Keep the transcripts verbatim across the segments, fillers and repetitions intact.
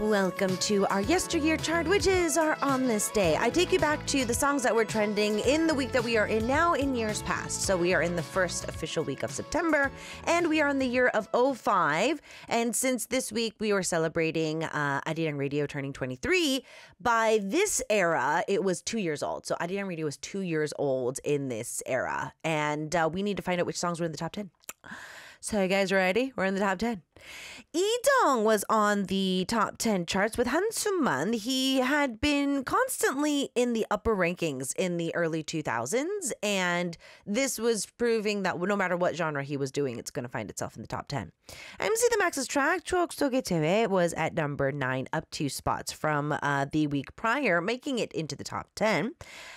Welcome to our Yesteryear chart, which is our On This Day. I take you back to the songs that were trending in the week that we are in now in years past. So we are in the first official week of September, and we are in the year of oh five. And since this week we were celebrating uh, Arirang Radio turning twenty-three, by this era it was two years old. So Arirang Radio was two years old in this era. And uh, we need to find out which songs were in the top ten. So you guys ready? We're in the top ten. Lee Dong was on the top ten charts with Han Soo-man. He had been constantly in the upper rankings in the early two thousands, and this was proving that no matter what genre he was doing, it's going to find itself in the top ten. M C The Max's track, 추억 속의 재회, was at number nine, up two spots from uh, the week prior, making it into the top ten.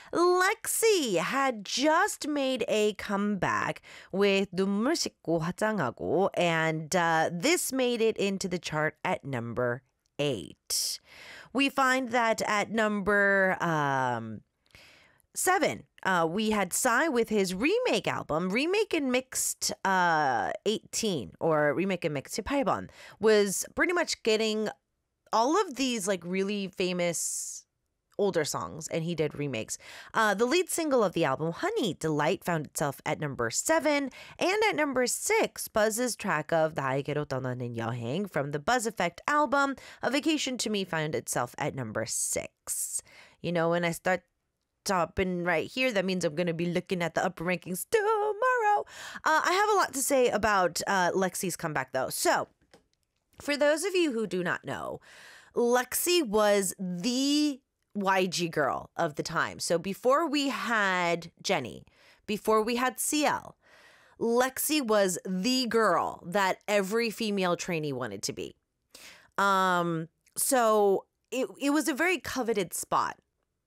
Lexi had just made a comeback with 눈물 씻고 화장하고, and uh, this made it into the chart at number eight. We find that at number um, seven, uh, we had Psy with his remake album, Remake and Mixed uh, eighteen, or Remake and Mixed eight 번, was pretty much getting all of these like really famous older songs, and he did remakes. Uh, the lead single of the album, Honey Delight, found itself at number seven, and at number six, Buzz's track of 나에게로 떠나는 여행 from the Buzz Effect album, A Vacation to Me, found itself at number six. You know, when I start stopping right here, that means I'm going to be looking at the upper rankings tomorrow. Uh, I have a lot to say about uh, Lexi's comeback, though. So, for those of you who do not know, Lexi was the Y G girl of the time. So before we had Jennie, before we had C L, Lexi was the girl that every female trainee wanted to be. Um, so it, it was a very coveted spot.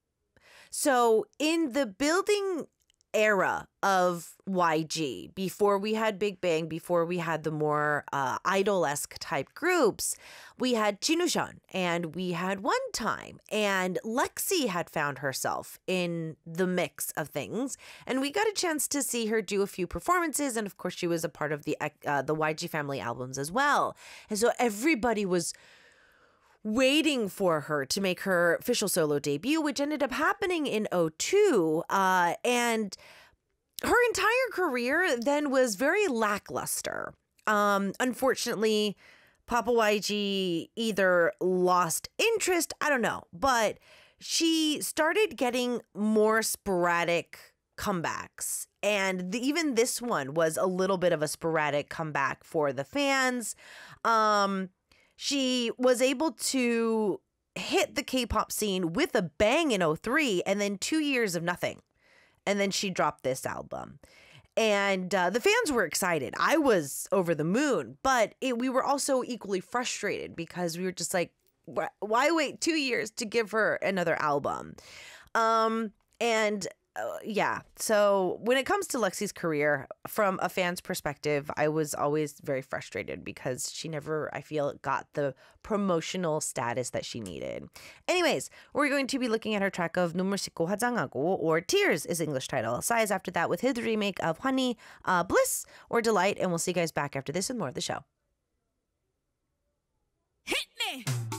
So in the building era of Y G, before we had Big Bang, before we had the more uh, idol-esque type groups, we had Jinusean and we had One Time, and Lexi had found herself in the mix of things, and we got a chance to see her do a few performances, and of course she was a part of the uh, the Y G family albums as well, and so everybody was waiting for her to make her official solo debut, which ended up happening in oh two, uh, and her entire career then was very lackluster. Um, unfortunately, Papa Y G either lost interest, I don't know, but she started getting more sporadic comebacks. And the, even this one was a little bit of a sporadic comeback for the fans. Um, she was able to hit the K-pop scene with a bang in oh three, and then two years of nothing. And then she dropped this album. And uh, the fans were excited. I was over the moon, but it, we were also equally frustrated because we were just like, why wait two years to give her another album? Um, and uh, yeah, so when it comes to Lexi's career, from a fan's perspective, I was always very frustrated because she never, I feel, got the promotional status that she needed. Anyways, we're going to be looking at her track of 눈물 씻고 화장하고, or Tears is English title. Psy is after that with his remake of Honey, uh, Bliss, or Delight, and we'll see you guys back after this with more of the show. Hit me!